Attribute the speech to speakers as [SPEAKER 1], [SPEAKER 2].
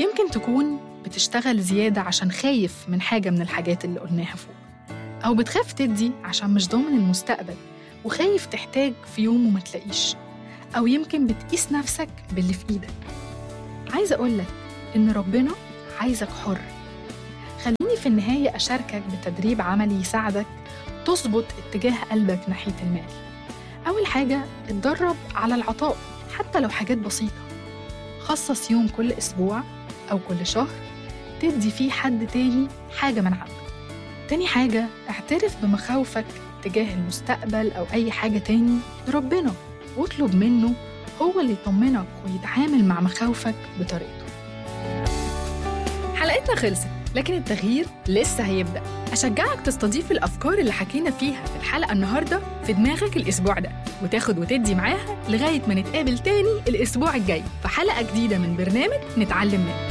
[SPEAKER 1] يمكن تكون بتشتغل زيادة عشان خايف من حاجة من الحاجات اللي قلناها فوق، أو بتخاف تدي عشان مش ضامن المستقبل وخايف تحتاج في يوم وما تلاقيش، أو يمكن بتقيس نفسك باللي في إيدك. عايزة أقولك إن ربنا عايزك حر. خليني في النهاية أشاركك بتدريب عملي يساعدك تظبط اتجاه قلبك ناحية المال. أول حاجة، اتدرب على العطاء حتى لو حاجات بسيطة. خصص يوم كل أسبوع أو كل شهر تدي فيه حد تاني حاجة من عندك. تاني حاجة، اعترف بمخاوفك تجاه المستقبل أو أي حاجة تاني لربنا، واطلب منه هو اللي يطمنك ويتعامل مع مخاوفك بطريقته. حلقتنا خلصت، لكن التغيير لسه هيبدأ. أشجعك تستضيف الأفكار اللي حكينا فيها في الحلقة النهاردة في دماغك الأسبوع ده، وتاخد وتدي معاها لغاية ما نتقابل تاني الأسبوع الجاي في حلقة جديدة من برنامج نتعلم منه.